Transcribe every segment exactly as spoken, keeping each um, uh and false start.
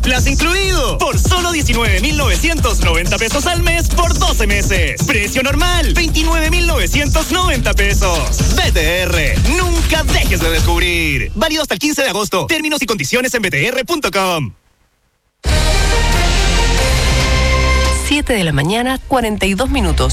Plus incluido, por solo diecinueve mil novecientos noventa pesos al mes por doce meses. Precio normal, veintinueve mil novecientos noventa pesos. B T R, nunca dejes de descubrir. Válido hasta el quince de agosto. Términos y condiciones en b t r punto com. siete de la mañana, cuarenta y dos minutos.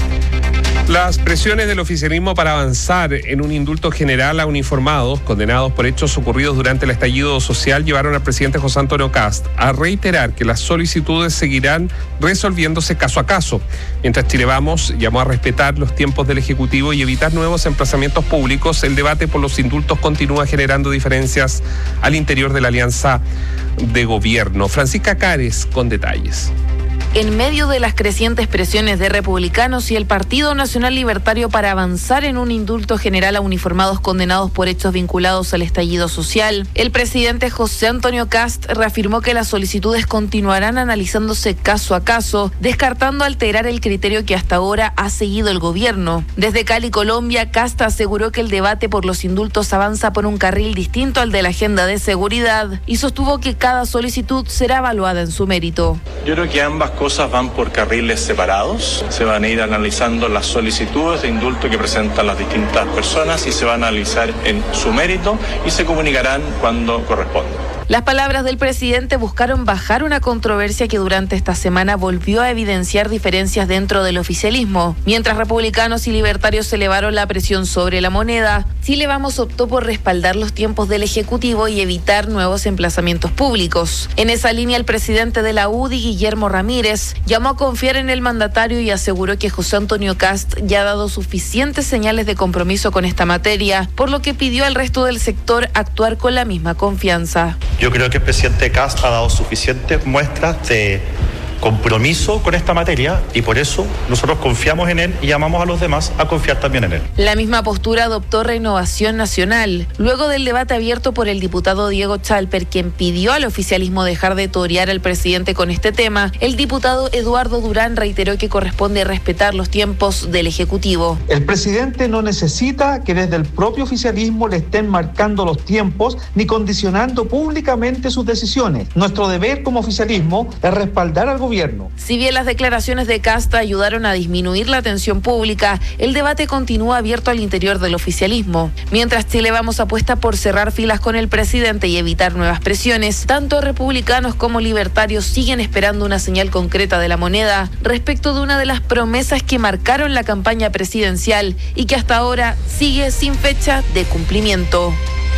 Las presiones del oficialismo para avanzar en un indulto general a uniformados condenados por hechos ocurridos durante el estallido social llevaron al presidente José Antonio Kast a reiterar que las solicitudes seguirán resolviéndose caso a caso. Mientras Chile Vamos llamó a respetar los tiempos del Ejecutivo y evitar nuevos emplazamientos públicos, el debate por los indultos continúa generando diferencias al interior de la alianza de gobierno. Francisca Cares con detalles. En medio de las crecientes presiones de republicanos y el Partido Nacional Libertario para avanzar en un indulto general a uniformados condenados por hechos vinculados al estallido social, el presidente José Antonio Kast reafirmó que las solicitudes continuarán analizándose caso a caso, descartando alterar el criterio que hasta ahora ha seguido el gobierno. Desde Cali, Colombia, Kast aseguró que el debate por los indultos avanza por un carril distinto al de la agenda de seguridad y sostuvo que cada solicitud será evaluada en su mérito. Yo creo que ambas cosas van por carriles separados. Se van a ir analizando las solicitudes de indulto que presentan las distintas personas y se van a analizar en su mérito y se comunicarán cuando corresponda. Las palabras del presidente buscaron bajar una controversia que durante esta semana volvió a evidenciar diferencias dentro del oficialismo. Mientras republicanos y libertarios elevaron la presión sobre la moneda, Chile Vamos optó por respaldar los tiempos del Ejecutivo y evitar nuevos emplazamientos públicos. En esa línea, el presidente de la U D I, Guillermo Ramírez, llamó a confiar en el mandatario y aseguró que José Antonio Kast ya ha dado suficientes señales de compromiso con esta materia, por lo que pidió al resto del sector actuar con la misma confianza. Yo creo que el presidente Kast ha dado suficientes muestras de compromiso con esta materia y por eso nosotros confiamos en él y llamamos a los demás a confiar también en él. La misma postura adoptó Renovación Nacional, luego del debate abierto por el diputado Diego Chalper, quien pidió al oficialismo dejar de torear al presidente con este tema. El diputado Eduardo Durán reiteró que corresponde respetar los tiempos del Ejecutivo. El presidente no necesita que desde el propio oficialismo le estén marcando los tiempos ni condicionando públicamente sus decisiones. Nuestro deber como oficialismo es respaldar al gobierno. Si bien las declaraciones de Kast ayudaron a disminuir la tensión pública, el debate continúa abierto al interior del oficialismo. Mientras Chile Vamos apuesta por cerrar filas con el presidente y evitar nuevas presiones, tanto republicanos como libertarios siguen esperando una señal concreta de la moneda respecto de una de las promesas que marcaron la campaña presidencial y que hasta ahora sigue sin fecha de cumplimiento.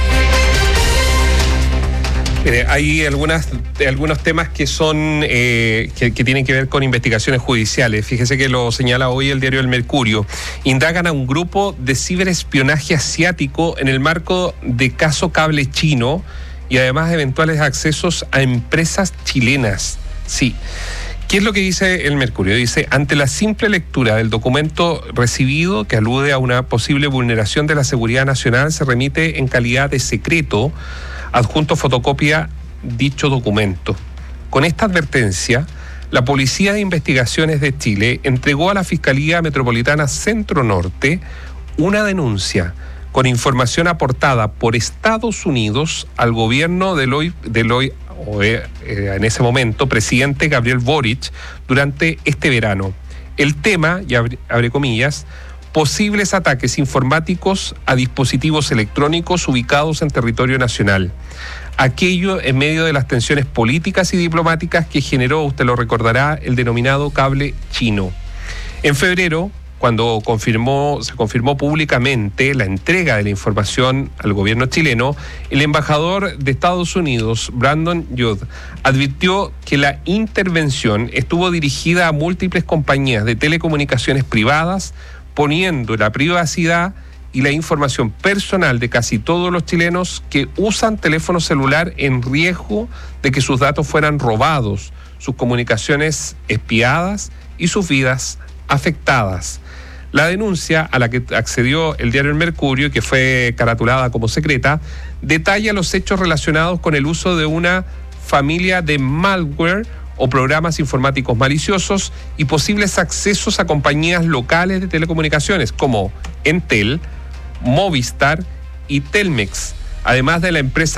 Mire, hay algunas, algunos temas que son eh, que, que tienen que ver con investigaciones judiciales. Fíjese que lo señala hoy el diario El Mercurio. Indagan a un grupo de ciberespionaje asiático en el marco de caso cable chino y además eventuales accesos a empresas chilenas. Sí. ¿Qué es lo que dice El Mercurio? Dice, ante la simple lectura del documento recibido que alude a una posible vulneración de la seguridad nacional, se remite en calidad de secreto. Adjunto fotocopia dicho documento. Con esta advertencia, la Policía de Investigaciones de Chile entregó a la Fiscalía Metropolitana Centro Norte una denuncia con información aportada por Estados Unidos al gobierno de Eloy, de Eloy o, eh, en ese momento, presidente Gabriel Boric, durante este verano. El tema, y abre, abre comillas, posibles ataques informáticos a dispositivos electrónicos ubicados en territorio nacional. Aquello en medio de las tensiones políticas y diplomáticas que generó, usted lo recordará, el denominado cable chino. En febrero, cuando confirmó, se confirmó públicamente la entrega de la información al gobierno chileno, el embajador de Estados Unidos, Brandon Judd, advirtió que la intervención estuvo dirigida a múltiples compañías de telecomunicaciones privadas, poniendo la privacidad y la información personal de casi todos los chilenos que usan teléfono celular en riesgo de que sus datos fueran robados, sus comunicaciones espiadas y sus vidas afectadas. La denuncia a la que accedió el diario El Mercurio, que fue caratulada como secreta, detalla los hechos relacionados con el uso de una familia de malware o programas informáticos maliciosos y posibles accesos a compañías locales de telecomunicaciones como Entel, Movistar y Telmex, además de la empresa